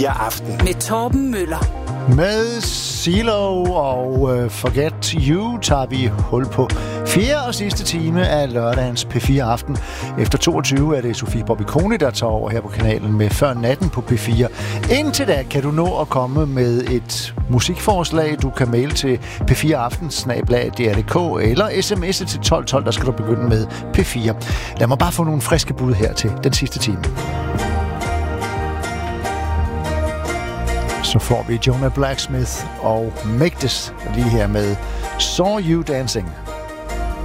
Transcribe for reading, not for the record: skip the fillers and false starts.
Aften. Med Torben Møller. Med Silo og Forget You tager vi hul på 4. og sidste time af lørdagens P4 Aften. Efter 22 er det Sofie Bobbikoni, der tager over her på kanalen med Før Natten på P4. Indtil da kan du nå at komme med et musikforslag. Du kan maile til p4aften@dr.dk eller sms'e til 1212, der skal du begynde med P4. Lad mig bare få nogle friske bud her til den sidste time. Så får vi Jonah Blacksmith og Make This lige her med Saw You Dancing.